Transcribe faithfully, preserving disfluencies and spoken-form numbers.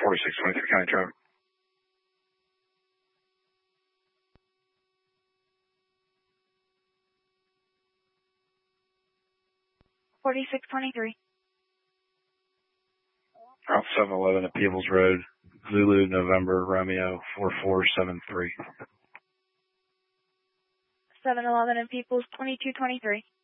forty-six twenty-three county traffic. forty-six twenty-three. Route seven eleven at Peebles Road, Zulu, November, Romeo, four four seven three. seven eleven and Peoples, twenty-two twenty-three.